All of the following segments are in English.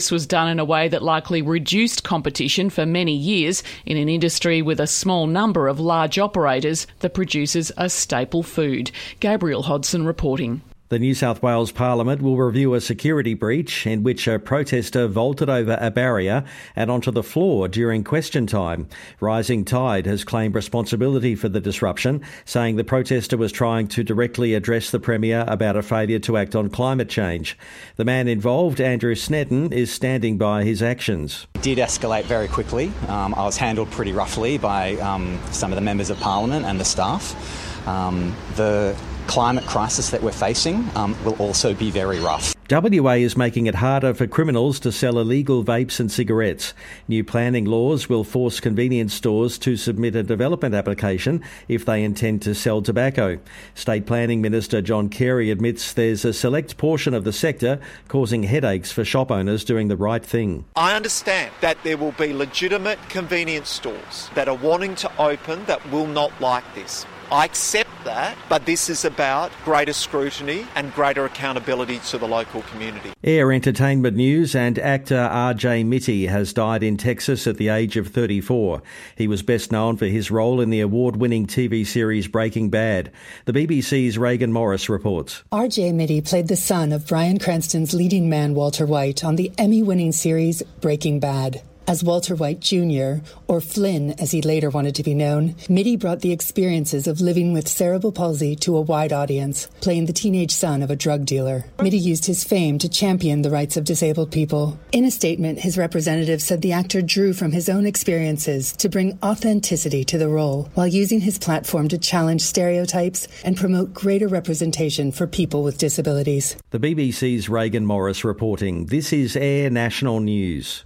This was done in a way that likely reduced competition for many years in an industry with a small number of large operators that produces a staple food. Gabriel Hodson reporting. The New South Wales Parliament will review a security breach in which a protester vaulted over a barrier and onto the floor during question time. Rising Tide has claimed responsibility for the disruption, saying the protester was trying to directly address the Premier about a failure to act on climate change. The man involved, Andrew Snedden, is standing by his actions. It did escalate very quickly. I was handled pretty roughly by some of the members of Parliament and the staff. The climate crisis that we're facing will also be very rough. WA is making it harder for criminals to sell illegal vapes and cigarettes. New planning laws will force convenience stores to submit a development application if they intend to sell tobacco. State Planning Minister John Carey admits there's a select portion of the sector causing headaches for shop owners doing the right thing. I understand that there will be legitimate convenience stores that are wanting to open that will not like this. I accept that, but this is about greater scrutiny and greater accountability to the local community. Air entertainment news, and actor RJ Mitte has died in Texas at the age of 34. He was best known for his role in the award-winning TV series Breaking Bad. The BBC's Reagan Morris reports. RJ Mitte played the son of Bryan Cranston's leading man Walter White on the Emmy-winning series Breaking Bad. As Walter White Jr., or Flynn as he later wanted to be known, Mitte brought the experiences of living with cerebral palsy to a wide audience, playing the teenage son of a drug dealer. Mitte used his fame to champion the rights of disabled people. In a statement, his representative said the actor drew from his own experiences to bring authenticity to the role, while using his platform to challenge stereotypes and promote greater representation for people with disabilities. The BBC's Reagan Morris reporting. This is Air National News.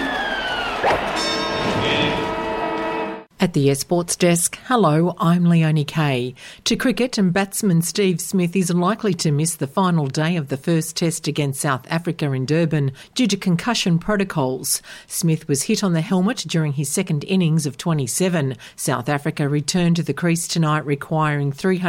At the Sports Desk, hello, I'm Leonie Kay. To cricket, and batsman Steve Smith is likely to miss the final day of the first test against South Africa in Durban due to concussion protocols. Smith was hit on the helmet during his second innings of 27. South Africa returned to the crease tonight requiring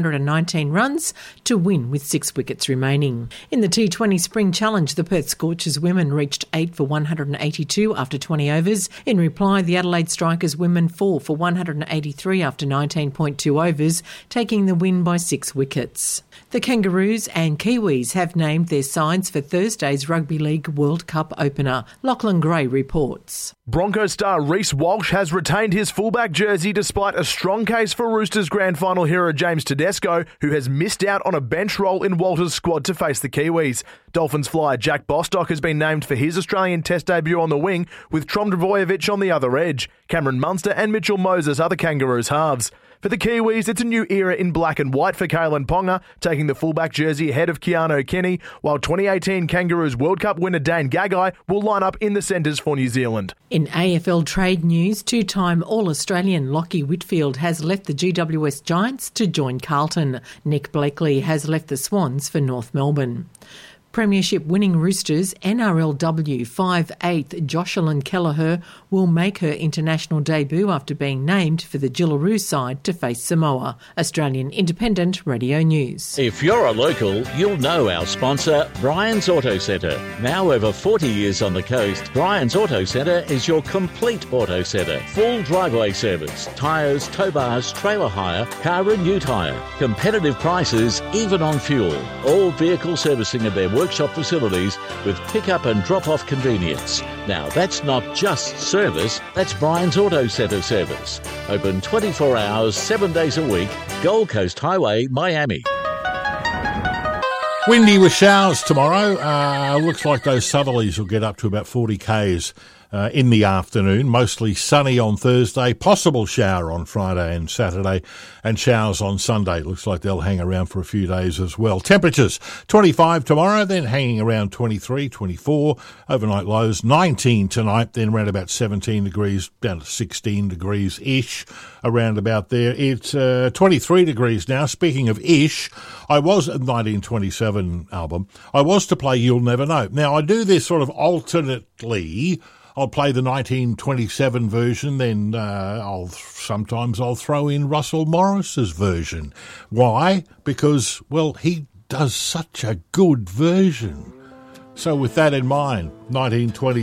319 runs to win with 6 wickets remaining. In the T20 Spring Challenge, the Perth Scorchers women reached 8 for 182 after 20 overs. In reply, the Adelaide Strikers women 4 for 183 after 19.2 overs, taking the win by 6 wickets. The Kangaroos and Kiwis have named their sides for Thursday's Rugby League World Cup opener. Lachlan Gray reports. Broncos star Reece Walsh has retained his fullback jersey despite a strong case for Roosters grand final hero James Tedesco, who has missed out on a bench role in Walter's squad to face the Kiwis. Dolphins flyer Jack Bostock has been named for his Australian Test debut on the wing, with Trom Drvojevic on the other edge. Cameron Munster and Mitchell Moses are the Kangaroos halves. For the Kiwis, it's a new era in black and white for Kalen Ponga, taking the fullback jersey ahead of Keanu Kenny, while 2018 Kangaroos World Cup winner Dane Gagai will line up in the centres for New Zealand. In AFL trade news, two-time All-Australian Lockie Whitfield has left the GWS Giants to join Carlton. Nick Blakely has left the Swans for North Melbourne. Premiership winning Roosters NRLW 5'8" Jocelyn Kelleher will make her international debut after being named for the Jillaroo side to face Samoa. Australian Independent Radio News. If you're a local, you'll know our sponsor, Brian's Auto Centre. Now over 40 years on the coast, Brian's Auto Centre is your complete auto centre. Full driveway service, tyres, tow bars, trailer hire, car and ute hire. Competitive prices, even on fuel. All vehicle servicing of their workshop facilities with pick-up and drop-off convenience. Now, that's not just service, that's Brian's Auto Centre service. Open 24 hours, 7 days a week, Gold Coast Highway, Miami. Windy with showers tomorrow. Looks like those southerlies will get up to about 40 k's in the afternoon. Mostly sunny on Thursday, possible shower on Friday and Saturday, and showers on Sunday. Looks like they'll hang around for a few days as well. Temperatures 25 tomorrow, then hanging around 23, 24. Overnight lows 19 tonight, then around about 17 degrees, down to 16 degrees-ish, around about there. It's 23 degrees now. Speaking of ish, I was at the 1927 album. I was to play You'll Never Know. Now, I do this sort of alternately. I'll play the 1927 version, then I'll throw in Russell Morris's version. Why? Because, well, he does such a good version. So with that in mind, 1920